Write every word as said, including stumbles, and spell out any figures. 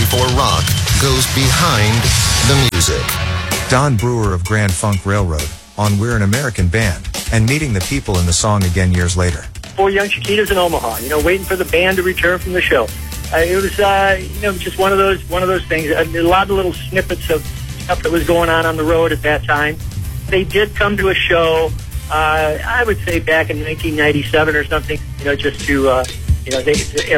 for rock goes behind the music. Don Brewer of Grand Funk Railroad on We're an American Band, and meeting the people in the song again years later. Four young Chiquitas in Omaha, you know, waiting for the band to return from the show. Uh, it was, uh, you know, just one of those one of those things. A, a lot of little snippets of stuff that was going on on the road at that time. They did come to a show, uh, I would say back in nineteen ninety-seven or something, you know, just to, uh, you know, they,